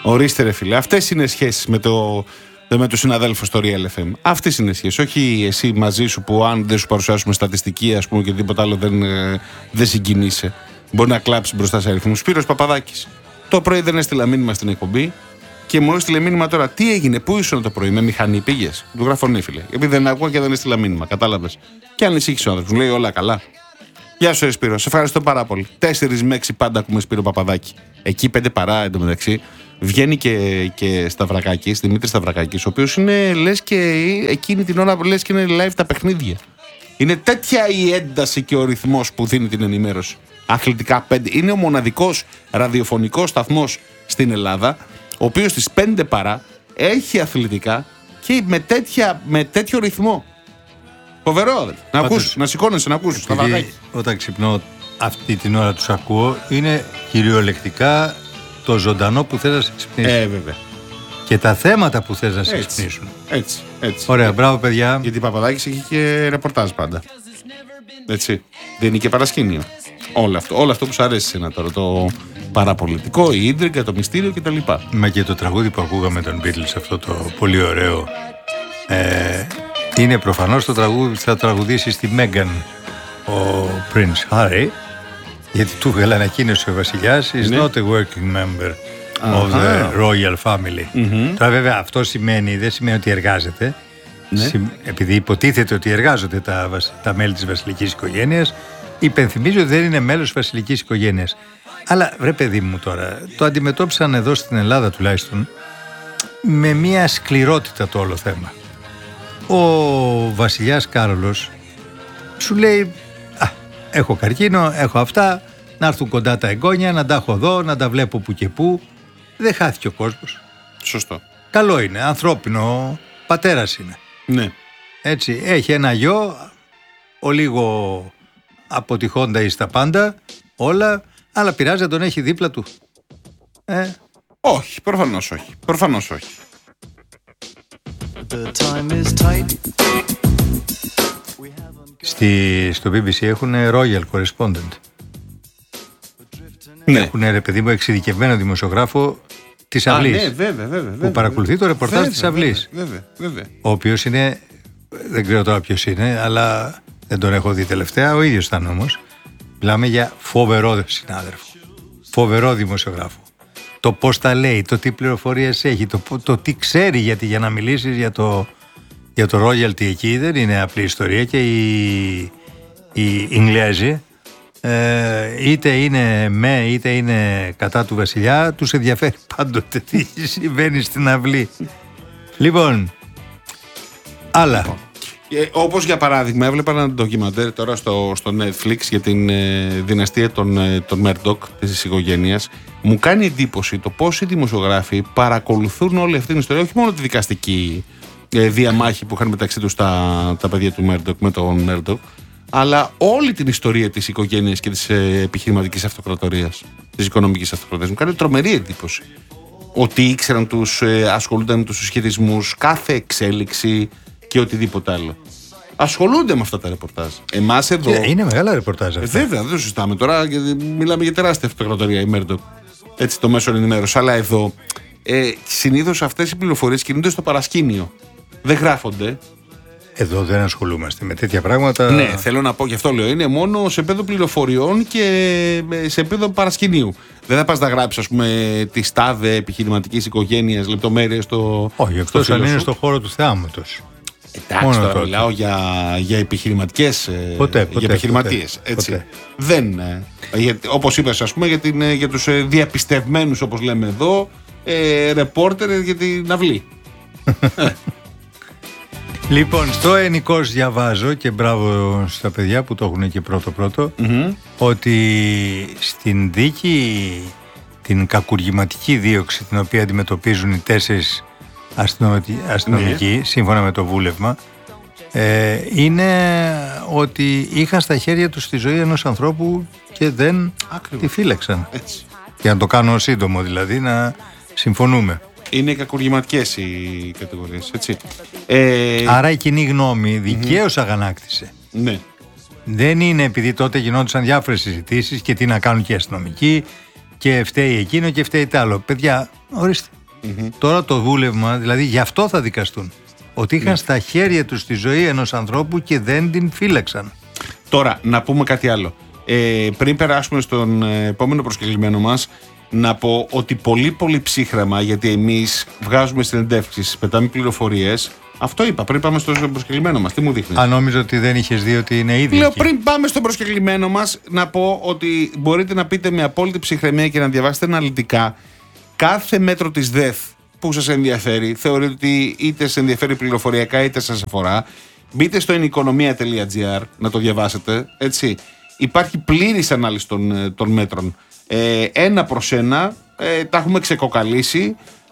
Ορίστε ρε φίλε, αυτές είναι σχέσεις με τους συναδέλφους στο Real FM. Αυτές είναι σχέσεις. Όχι εσύ μαζί σου που αν δεν σου παρουσιάσουμε στατιστική, ας πούμε, και τίποτα άλλο δεν συγκινείσαι. Μπορεί να κλάψει μπροστά σε αριθμούς. Σπύρος Παπαδάκης. Το πρωί δεν έστειλα μήνυμα στην εκπομπή και μου έστειλε μήνυμα τώρα. Τι έγινε, πού ήσουν το πρωί, με μηχανή πήγες? Του γράφω ναι, φίλε. Επειδή δεν ακούω και δεν έστειλα μήνυμα. Κατάλαβες. Και ανησύχησε ο άνθρωπος. Μου λέει όλα καλά. Γεια σου, Σπύρο. Σε ευχαριστώ πάρα πολύ. 4 με 6 πάντα ακούμε Σπύρο Παπαδάκη. Εκεί 5 παρά εντωμεταξύ. Βγαίνει και Σταυρακάκης, Δημήτρης Σταυρακάκης, ο οποίος είναι λες και εκείνη την ώρα λες και είναι live τα παιχνίδια. Είναι τέτοια η ένταση και ο ρυθμός που δίνει την ενημέρωση. Αθλητικά 5. Είναι ο μοναδικός ραδιοφωνικός σταθμός στην Ελλάδα, ο οποίος στις 5 παρά έχει αθλητικά και με τέτοιο ρυθμό. Φοβερό, να ακούσεις, να σηκώνεσαι να ακούσεις. Όταν ξυπνώ αυτή την ώρα τους ακούω, είναι κυριολεκτικά το ζωντανό που θες να σε ξυπνήσει. Βέβαια. Και τα θέματα που θες να σε ξυπνήσουν. Έτσι. Ωραία, μπράβο παιδιά. Γιατί Παπαδάκης έχει και ρεπορτάζ πάντα. Έτσι. Δίνει και παρασκήνιο. Όλο αυτό που σου αρέσει εσένα τώρα. Το παραπολιτικό, η ίντριγκα, το μυστήριο κτλ. Μα και το τραγούδι που ακούγαμε τον Beatles, αυτό το πολύ ωραίο. Είναι προφανώς το τραγούδι που θα τραγουδήσει στη Μέγαν ο Prince Harry. Γιατί του βγάλε ανακοίνωση ο βασιλιάς. Is not a working member of the royal family. Τώρα βέβαια αυτό δεν σημαίνει ότι εργάζεται. Επειδή υποτίθεται ότι εργάζονται τα μέλη της βασιλικής οικογένειας, υπενθυμίζω ότι δεν είναι μέλος της βασιλικής οικογένειας. Αλλά βρε παιδί μου τώρα, το αντιμετώπισαν εδώ στην Ελλάδα τουλάχιστον με μια σκληρότητα το όλο θέμα. Ο βασιλιάς Κάρολος σου λέει έχω καρκίνο, έχω αυτά, να έρθουν κοντά τα εγγόνια, να τα έχω δω, να τα βλέπω που και που. Δεν χάθηκε ο κόσμος. Σωστό. Καλό είναι, ανθρώπινο, πατέρας είναι. Ναι. Έτσι, έχει ένα γιο, ο λίγο από τη Χόντα ή στα πάντα, όλα, αλλά πειράζει να τον έχει δίπλα του. Όχι, προφανώς όχι. Στο BBC έχουν Royal Correspondent. Ναι. Έχουν ρε παιδί μου εξειδικευμένο δημοσιογράφο της αυλής. Ναι, βέβαια. Που παρακολουθεί το ρεπορτάζ της αυλής. Βέβαια. Ο οποίος είναι, δεν ξέρω τώρα ποιος είναι, αλλά δεν τον έχω δει τελευταία, ο ίδιος ήταν όμως. Μιλάμε για φοβερό συνάδελφο. Φοβερό δημοσιογράφο. Το πώς τα λέει, το τι πληροφορίες έχει, το τι ξέρει, γιατί για να μιλήσεις για το royalty εκεί δεν είναι απλή ιστορία και οι Ιγγλέζοι είτε είναι είτε είναι κατά του βασιλιά, τους ενδιαφέρει πάντοτε τι συμβαίνει στην αυλή. Λοιπόν, άλλα. Όπως για παράδειγμα έβλεπα ένα ντοκιμαντέρ τώρα στο Netflix για την δυναστεία των Μέρντοκ της οικογένειας. Μου κάνει εντύπωση το πώς οι δημοσιογράφοι παρακολουθούν όλη αυτή την ιστορία, όχι μόνο τη δικαστική διαμάχη που είχαν μεταξύ τους τα παιδιά του Μέρντοκ με τον Μέρντοκ, αλλά όλη την ιστορία της οικογένειας και της επιχειρηματικής αυτοκρατορίας, της οικονομικής αυτοκρατορίας. Μου κάνει τρομερή εντύπωση ότι ήξεραν ασχολούνταν με τους συσχετισμούς, κάθε εξέλιξη και οτιδήποτε άλλο. Ασχολούνται με αυτά τα ρεπορτάζ. Εμάς εδώ. Είναι μεγάλα ρεπορτάζ αυτά. Βέβαια, δεν το συζητάμε τώρα, γιατί μιλάμε για τεράστια αυτοκρατορία η Μέρντοκ. Έτσι, το μέσο ενημέρωση. Αλλά εδώ συνήθως αυτές οι πληροφορίες κινούνται στο παρασκήνιο. Δεν γράφονται. Εδώ δεν ασχολούμαστε με τέτοια πράγματα. Ναι, θέλω να πω, γι' αυτό λέω. Είναι μόνο σε επίπεδο πληροφοριών και σε επίπεδο παρασκηνίου. Δεν θα πας να γράψεις, ας πούμε, τη τάδε επιχειρηματικής οικογένειας, λεπτομέρειες στο. Όχι, εκτός αν είναι στον χώρο του θεάματος. Εντάξει, τώρα μιλάω για επιχειρηματικές. Ποτέ, για επιχειρηματίες. Έτσι. Ποτέ. Δεν. Όπως είπες, ας πούμε, για τους διαπιστευμένους, όπως λέμε εδώ, ρεπόρτερ για την αυλή. Λοιπόν, στο Ενικός διαβάζω, και μπράβο στα παιδιά που το έχουν και πρώτο, ότι στην δίκη, την κακουργηματική δίωξη την οποία αντιμετωπίζουν οι 4 αστυνομικοί, σύμφωνα με το βούλευμα, είναι ότι είχαν στα χέρια τους τη ζωή ενός ανθρώπου και δεν τη φύλαξαν. Έτσι. Για να το κάνω σύντομο δηλαδή, να συμφωνούμε. Είναι κακουργηματικές οι κατηγορίες, έτσι. Άρα η κοινή γνώμη δικαίως αγανάκτησε. Ναι. Δεν είναι επειδή τότε γινόντουσαν διάφορες συζητήσεις και τι να κάνουν και οι αστυνομικοί και φταίει εκείνο και φταίει τ' άλλο. Παιδιά, ορίστε. Τώρα το βούλευμα, δηλαδή γι' αυτό θα δικαστούν. Ότι είχαν στα χέρια τους τη ζωή ενός ανθρώπου και δεν την φύλαξαν. Τώρα, να πούμε κάτι άλλο. Πριν περάσουμε στον επόμενο προσκεκλημένο μας, να πω ότι πολύ ψύχραμα, γιατί εμείς βγάζουμε συνεντεύξεις, πετάμε πληροφορίες. Αυτό είπα πριν πάμε στον προσκεκλημένο μας. Τι μου δείχνεις? Αν νόμιζα ότι δεν είχες δει ότι είναι ήδη. Λέω εκεί. πριν πάμε στον προσκεκλημένο μας, να πω ότι μπορείτε να πείτε με απόλυτη ψυχραιμία και να διαβάσετε αναλυτικά κάθε μέτρο της ΔΕΘ που σας ενδιαφέρει. Θεωρείτε ότι είτε σας ενδιαφέρει πληροφοριακά είτε σας αφορά. Μπείτε στο economia.gr να το διαβάσετε. Έτσι. Υπάρχει πλήρης ανάλυση των μέτρων. Ένα προς ένα, τα έχουμε ξεκοκαλίσει.